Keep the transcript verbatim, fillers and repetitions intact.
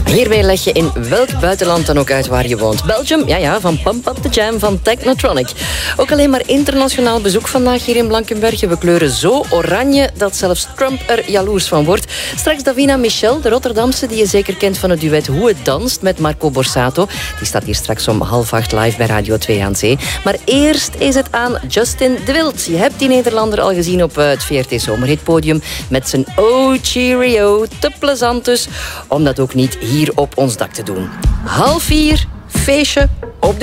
Hierbij leg je in welk buitenland dan ook uit waar je woont. Belgium, ja ja, van Pump Up the Jam van Technotronic. Ook alleen maar internationaal bezoek vandaag hier in Blankenberge. We kleuren zo oranje dat zelfs Trump er jaloers van wordt. Straks Davina Michel, de Rotterdamse, die je zeker kent van het duet Hoe het danst met Marco Borsato. Die staat hier straks om half acht live bij Radio twee aan zee. Maar eerst is het aan Justin de Wild. Je hebt die Nederlander al gezien op het V R T Zomerhitpodium met zijn Oh Cheerio. Te plezant dus om dat ook niet hier op ons dak te doen. Half vier, feestje op de